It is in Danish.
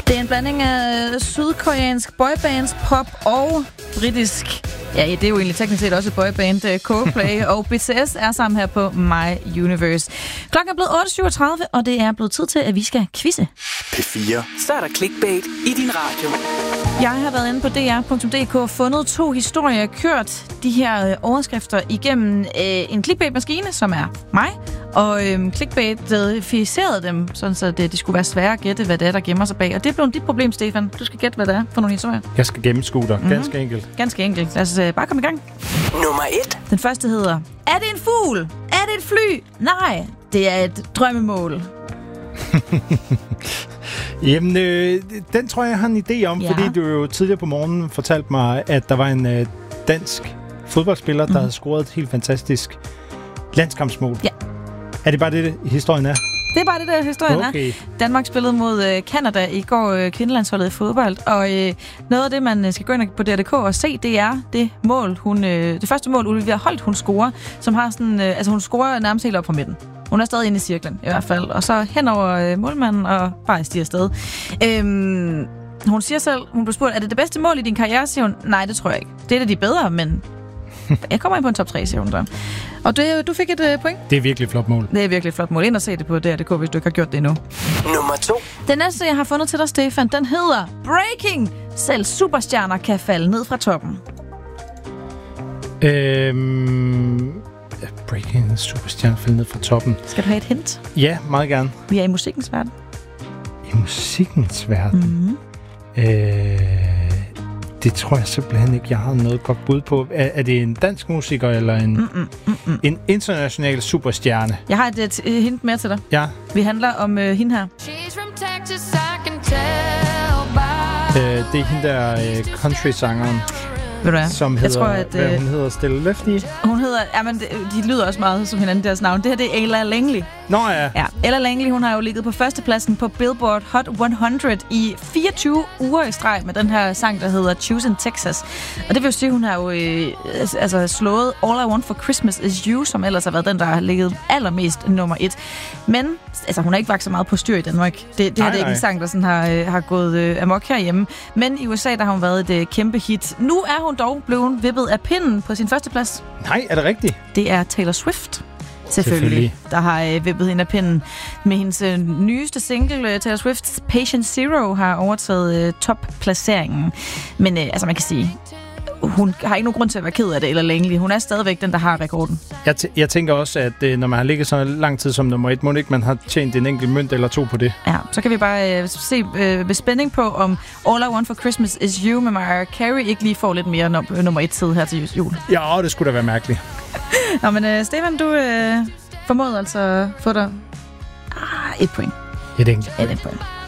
Det er en blanding af sydkoreansk boybands, pop og britisk. Ja, det er jo egentlig teknisk set også et boyband, Coldplay, og BTS er sammen her på My Universe. Klokken er blevet 8.37, og det er blevet tid til, at vi skal quizze. P4. Så er der clickbait i din radio. Jeg har været inde på dr.dk og fundet 2 historier, kørt de her overskrifter igennem en clickbait-maskine, som er mig, og clickbait-verificerede dem, sådan så de skulle være svære at gætte, hvad det er, der gemmer sig bag. Og det er blevet dit problem, Stefan. Du skal gætte, hvad det er for nogle historier. Jeg skal gennemskue dig. Ganske enkelt. Ganske enkelt. Lad os bare komme i gang. Nummer 1. Den første hedder: Er det en fugl? Er det et fly? Nej, det er et drømmemål. Jamen, den tror jeg har en idé om, Ja. fordi du jo tidligere på morgenen fortalte mig, at der var en dansk fodboldspiller, der havde scoret et helt fantastisk landskampsmål. Ja. Er det bare det, historien er? Det er bare det, der historien Okay. er. Danmark spillede mod Canada i går, kvindelandsholdet i fodbold, og noget af det, man skal gå ind på DRDK og se, det er det mål, det første mål, Olivia Holt, hun scorer, som har sådan, hun scorer nærmest helt op fra midten. Hun er stadig inde i cirklen, i hvert fald. Og så hen over målmanden og bare stiger afsted. Hun siger selv, hun blev spurgt, er det bedste mål i din karriere? Siger hun, nej, det tror jeg ikke. Det er de bedre, men jeg kommer ind på en top 3, siger hun der. Og du fik et point. Det er virkelig et flot mål. Det er virkelig et flot mål. Ind og se det på DRDK, hvis du ikke har gjort det endnu. Nummer 2. Den næste, jeg har fundet til dig, Stefan, den hedder Breaking. Selv superstjerner kan falde ned fra toppen. Breaking superstjerne falder ned fra toppen. Skal du have et hint? Ja, meget gerne. Vi er i musikkens verden. I musikkens verden? Det tror jeg simpelthen ikke, jeg har noget godt bud på. Er det en dansk musiker, eller en international superstjerne? Jeg har et hint mere til dig. Ja. Vi handler om hende her. Det er hende der country-sangeren, Ved du hvad? som Jeg hedder, tror, at, hun hedder Stella Lefty. Hun hedder, de lyder også meget som hinanden, deres navn. Det her, det er Ella Langley. Nå ja. Ja, Ella Langley, hun har jo ligget på førstepladsen på Billboard Hot 100 i 24 uger i streg med den her sang, der hedder Choose in Texas. Og det vil jo sige, hun har jo slået All I Want for Christmas Is You, som ellers har været den, der har ligget allermest nummer 1. Men hun har ikke vagt så meget på styr i Danmark. Det her det er ikke en sang, der sådan har gået amok herhjemme. Men i USA, der har hun været et kæmpe hit. Nu er hun dog blevet vippet af pinden på sin førsteplads. Nej, er det rigtigt? Det er Taylor Swift. Selvfølgelig, der har vippet hende af pinden med hendes nyeste single, Taylor Swift's Patient Zero, har overtaget topplaceringen. Men man kan sige, hun har ikke nogen grund til at være ked af det, eller Langley. Hun er stadigvæk den, der har rekorden. Jeg tænker også, at når man har ligget så lang tid som nummer 1, må ikke man har tjent en enkelt mønt eller 2 på det. Ja, så kan vi bare se med spænding på, om All I Want for Christmas Is You med Mariah Carey ikke lige får lidt mere nummer 1-tid her til jul. Ja, det skulle da være mærkeligt. Nå, men Stefan, du formåede altså at få dig et point. Et enkelt. Et point.